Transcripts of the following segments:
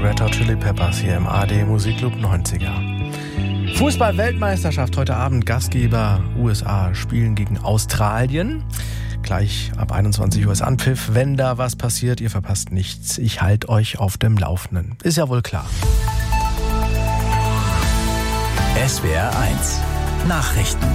Red Hot Chili Peppers hier im ARD Musikclub 90er. Fußball-Weltmeisterschaft heute Abend. Gastgeber USA spielen gegen Australien. Gleich ab 21 Uhr ist Anpfiff. Wenn da was passiert, ihr verpasst nichts. Ich halte euch auf dem Laufenden. Ist ja wohl klar. SWR 1 Nachrichten.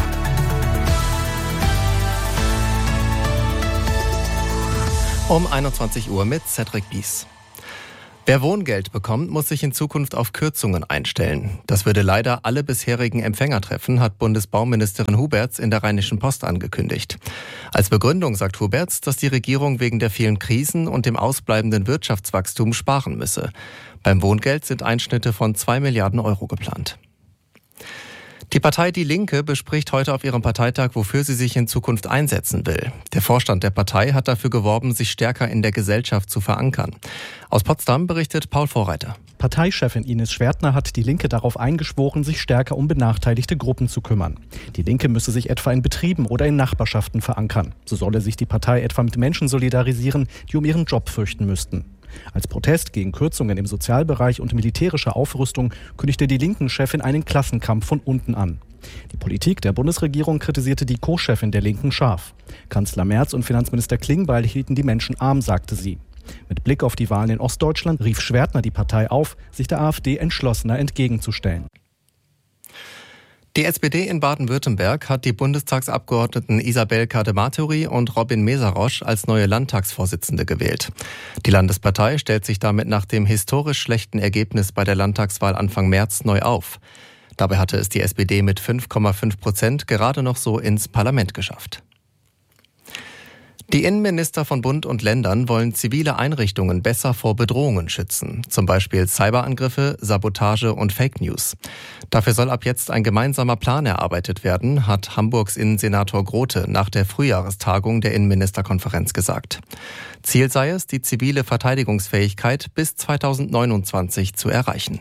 Um 21 Uhr mit Cedric Bies. Wer Wohngeld bekommt, muss sich in Zukunft auf Kürzungen einstellen. Das würde leider alle bisherigen Empfänger treffen, hat Bundesbauministerin Huberts in der Rheinischen Post angekündigt. Als Begründung sagt Huberts, dass die Regierung wegen der vielen Krisen und dem ausbleibenden Wirtschaftswachstum sparen müsse. Beim Wohngeld sind Einschnitte von 2 Milliarden Euro geplant. Die Partei Die Linke bespricht heute auf ihrem Parteitag, wofür sie sich in Zukunft einsetzen will. Der Vorstand der Partei hat dafür geworben, sich stärker in der Gesellschaft zu verankern. Aus Potsdam berichtet Paul Vorreiter. Parteichefin Ines Schwertner hat die Linke darauf eingeschworen, sich stärker um benachteiligte Gruppen zu kümmern. Die Linke müsse sich etwa in Betrieben oder in Nachbarschaften verankern. So solle sich die Partei etwa mit Menschen solidarisieren, die um ihren Job fürchten müssten. Als Protest gegen Kürzungen im Sozialbereich und militärische Aufrüstung kündigte die Linken-Chefin einen Klassenkampf von unten an. Die Politik der Bundesregierung kritisierte die Co-Chefin der Linken scharf. Kanzler Merz und Finanzminister Klingbeil hielten die Menschen arm, sagte sie. Mit Blick auf die Wahlen in Ostdeutschland rief Schwertner die Partei auf, sich der AfD entschlossener entgegenzustellen. Die SPD in Baden-Württemberg hat die Bundestagsabgeordneten Isabel Kadematori und Robin Mesarosch als neue Landtagsvorsitzende gewählt. Die Landespartei stellt sich damit nach dem historisch schlechten Ergebnis bei der Landtagswahl Anfang März neu auf. Dabei hatte es die SPD mit 5,5% gerade noch so ins Parlament geschafft. Die Innenminister von Bund und Ländern wollen zivile Einrichtungen besser vor Bedrohungen schützen, zum Beispiel Cyberangriffe, Sabotage und Fake News. Dafür soll ab jetzt ein gemeinsamer Plan erarbeitet werden, hat Hamburgs Innensenator Grote nach der Frühjahrestagung der Innenministerkonferenz gesagt. Ziel sei es, die zivile Verteidigungsfähigkeit bis 2029 zu erreichen.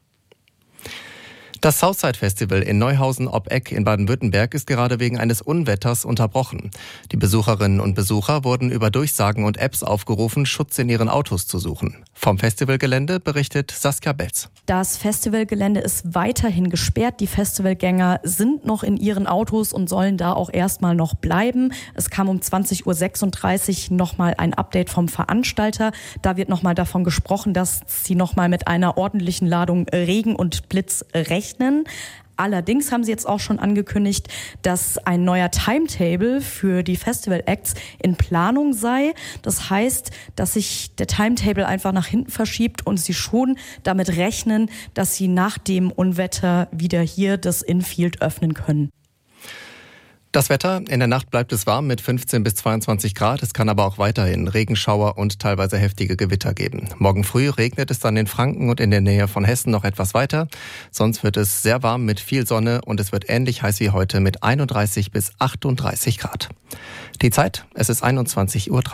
Das Southside Festival in Neuhausen ob Eck in Baden-Württemberg ist gerade wegen eines Unwetters unterbrochen. Die Besucherinnen und Besucher wurden über Durchsagen und Apps aufgerufen, Schutz in ihren Autos zu suchen. Vom Festivalgelände berichtet Saskia Belz. Das Festivalgelände ist weiterhin gesperrt. Die Festivalgänger sind noch in ihren Autos und sollen da auch erstmal noch bleiben. Es kam um 20.36 Uhr nochmal ein Update vom Veranstalter. Da wird nochmal davon gesprochen, dass sie nochmal mit einer ordentlichen Ladung Regen und Blitz rechnen. Allerdings haben sie jetzt auch schon angekündigt, dass ein neuer Timetable für die Festival-Acts in Planung sei. Das heißt, dass sich der Timetable einfach nach hinten verschiebt und sie schon damit rechnen, dass sie nach dem Unwetter wieder hier das Infield öffnen können. Das Wetter, in der Nacht bleibt es warm mit 15 bis 22 Grad. Es kann aber auch weiterhin Regenschauer und teilweise heftige Gewitter geben. Morgen früh regnet es dann in Franken und in der Nähe von Hessen noch etwas weiter. Sonst wird es sehr warm mit viel Sonne und es wird ähnlich heiß wie heute mit 31 bis 38 Grad. Die Zeit, es ist 21.03 Uhr.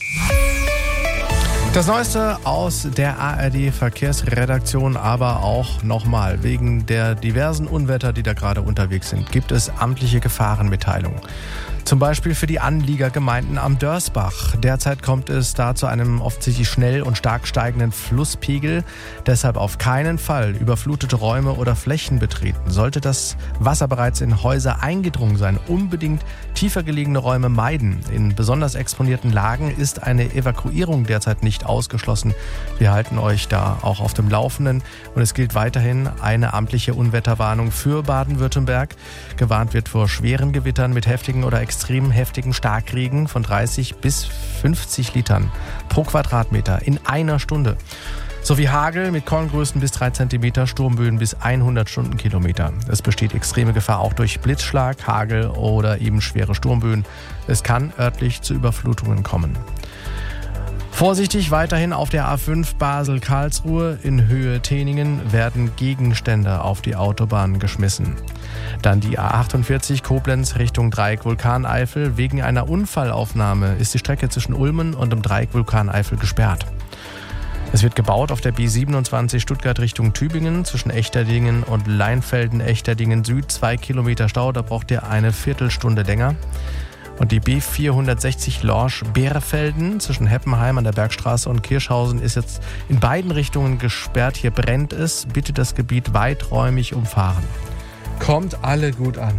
Das Neueste aus der ARD-Verkehrsredaktion, aber auch nochmal wegen der diversen Unwetter, die da gerade unterwegs sind, gibt es amtliche Gefahrenmitteilungen. Zum Beispiel für die Anliegergemeinden am Dörsbach. Derzeit kommt es da zu einem offensichtlich schnell und stark steigenden Flusspegel. Deshalb auf keinen Fall überflutete Räume oder Flächen betreten. Sollte das Wasser bereits in Häuser eingedrungen sein, unbedingt tiefer gelegene Räume meiden. In besonders exponierten Lagen ist eine Evakuierung derzeit nicht ausgeschlossen. Wir halten euch da auch auf dem Laufenden. Und es gilt weiterhin eine amtliche Unwetterwarnung für Baden-Württemberg. Gewarnt wird vor schweren Gewittern mit heftigen oder extrem heftigen Starkregen von 30 bis 50 Litern pro Quadratmeter in einer Stunde. Sowie Hagel mit Korngrößen bis 3 cm, Sturmböen bis 100 Stundenkilometer. Es besteht extreme Gefahr auch durch Blitzschlag, Hagel oder eben schwere Sturmböen. Es kann örtlich zu Überflutungen kommen. Vorsichtig weiterhin auf der A5 Basel-Karlsruhe in Höhe Teningen werden Gegenstände auf die Autobahn geschmissen. Dann die A48 Koblenz Richtung Dreieck Vulkaneifel. Wegen einer Unfallaufnahme ist die Strecke zwischen Ulmen und dem Dreieck Vulkaneifel gesperrt. Es wird gebaut auf der B27 Stuttgart Richtung Tübingen zwischen Echterdingen und Leinfelden-Echterdingen Süd. 2 Kilometer Stau, da braucht ihr eine Viertelstunde länger. Und die B460 Lorsch-Berefelden zwischen Heppenheim an der Bergstraße und Kirschhausen ist jetzt in beiden Richtungen gesperrt. Hier brennt es. Bitte das Gebiet weiträumig umfahren. Kommt alle gut an.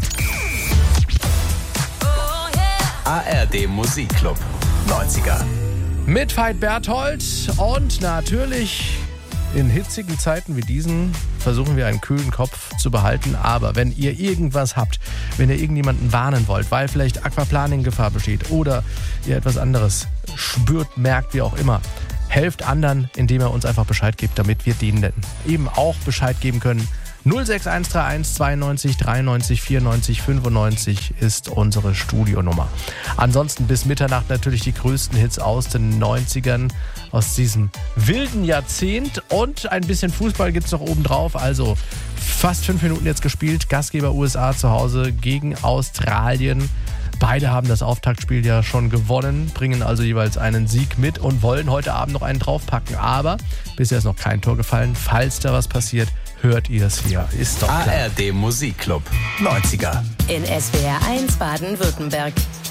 ARD Musikclub 90er. Mit Veit Berthold und natürlich in hitzigen Zeiten wie diesen versuchen wir einen kühlen Kopf zu behalten. Aber wenn ihr irgendwas habt, wenn ihr irgendjemanden warnen wollt, weil vielleicht Aquaplaning in Gefahr besteht oder ihr etwas anderes spürt, merkt, wie auch immer, helft anderen, indem ihr uns einfach Bescheid gebt, damit wir denen eben auch Bescheid geben können. 06131 92 93 94 95 ist unsere Studionummer. Ansonsten bis Mitternacht natürlich die größten Hits aus den 90ern, aus diesem wilden Jahrzehnt. Und ein bisschen Fußball gibt's noch oben drauf. Also fast 5 Minuten jetzt gespielt. Gastgeber USA zu Hause gegen Australien. Beide haben das Auftaktspiel ja schon gewonnen, bringen also jeweils einen Sieg mit und wollen heute Abend noch einen draufpacken. Aber bisher ist noch kein Tor gefallen. Falls da was passiert, hört ihr es hier. Ist doch klar. ARD Musikclub 90er. In SWR 1 Baden-Württemberg.